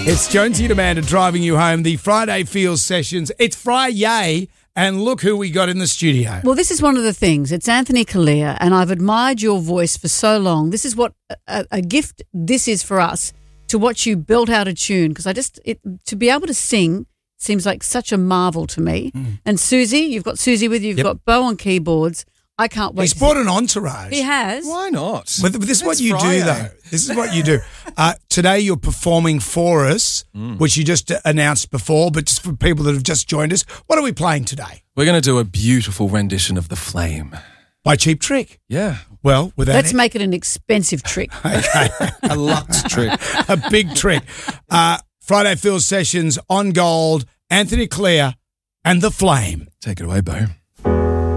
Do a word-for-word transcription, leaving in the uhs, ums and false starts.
It's Jonesy and Amanda driving you home. The Friday Feels Sessions. It's Friday, and look who we got in the studio. Well, this is one of the things. It's Anthony Callea, and I've admired your voice for so long. This is what a, a gift this is for us, to watch you build out a tune, because I just it, to be able to sing seems like such a marvel to me. Mm. And Susie, you've got Susie with you. You've yep. got Bo on keyboards. I can't wait. He's brought an entourage. He has. Why not? But this is what you Friday. do, though. This is what you do. Uh, today you're performing for us, mm. which you just announced before, but just for people that have just joined us, what are we playing today? We're going to do a beautiful rendition of The Flame. By Cheap Trick? Yeah. Well, without Let's it. make it an expensive trick. Okay. A Lux trick. A big trick. Uh, Friday Feels Sessions on Gold, Anthony Callea and The Flame. Take it away, Bo.